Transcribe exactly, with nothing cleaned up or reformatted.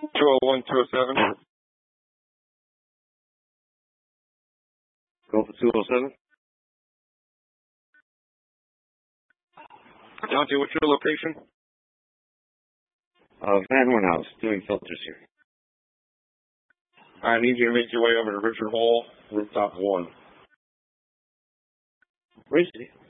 two oh one, two oh seven. Go for two oh seven. Dante, what's your location? Uh, Van Horn House, doing filters here. I need you to make your way over to Richard Hall, rooftop one. Where is he?